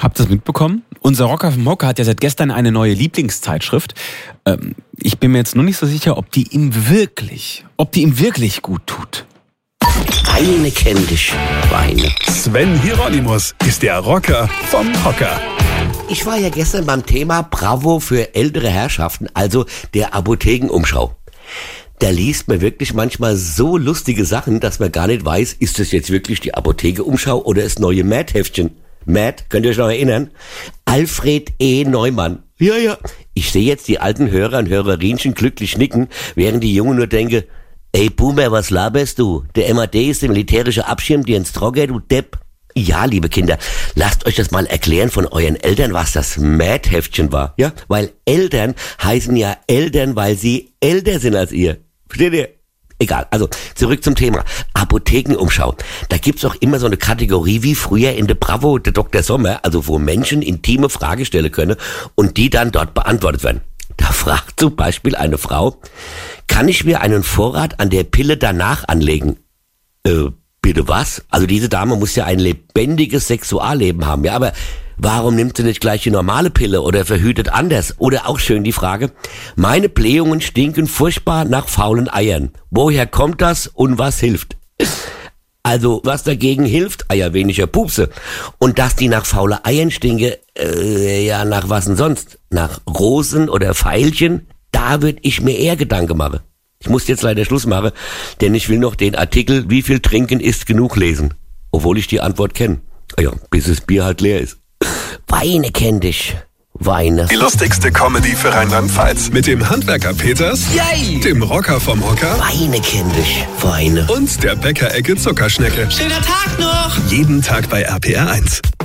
Habt ihr es mitbekommen? Unser Rocker vom Hocker hat ja seit gestern eine neue Lieblingszeitschrift. Ich bin mir jetzt nur nicht so sicher, ob die ihm wirklich gut tut. Weine kenn dich, Weine. Sven Hieronymus ist der Rocker vom Hocker. Ich war ja gestern beim Thema Bravo für ältere Herrschaften, also der Apothekenumschau. Da liest man wirklich manchmal so lustige Sachen, dass man gar nicht weiß, ist das jetzt wirklich die Apothekenumschau oder das neue Mad-Heftchen? Mad, könnt ihr euch noch erinnern? Alfred E. Neumann. Ja. Ich sehe jetzt die alten Hörer und Hörerinchen glücklich nicken, während die Jungen nur denken, ey Boomer, was laberst du? Der MAD ist der militärische Abschirm, dir ins Trogger, du Depp. Ja, liebe Kinder, lasst euch das mal erklären von euren Eltern, was das Mad-Heftchen war. Ja, weil Eltern heißen ja Eltern, weil sie älter sind als ihr. Versteht ihr? Egal, also zurück zum Thema. Apothekenumschau. Da gibt's auch immer so eine Kategorie wie früher in der Bravo, der Dr. Sommer, also wo Menschen intime Fragen stellen können und die dann dort beantwortet werden. Da fragt zum Beispiel eine Frau, kann ich mir einen Vorrat an der Pille danach anlegen? Bitte was? Also diese Dame muss ja ein lebendiges Sexualleben haben, ja, aber warum nimmt sie nicht gleich die normale Pille oder verhütet anders? Oder auch schön die Frage, meine Blähungen stinken furchtbar nach faulen Eiern. Woher kommt das und was hilft? Also, was dagegen hilft? Ja, weniger Pupse. Und dass die nach faule Eiern stinken, ja, nach was denn sonst? Nach Rosen oder Veilchen? Da würde ich mir eher Gedanken machen. Ich muss jetzt leider Schluss machen, denn ich will noch den Artikel "Wie viel trinken ist genug" lesen. Obwohl ich die Antwort kenne. Ja, bis das Bier halt leer ist. Weine kenn dich. Weine. Die lustigste Comedy für Rheinland-Pfalz. Mit dem Handwerker Peters, Yay! Dem Rocker vom Hocker Weine kenn dich. Weine. und der Bäckerecke Zuckerschnecke. Schöner Tag noch! Jeden Tag bei RPR 1.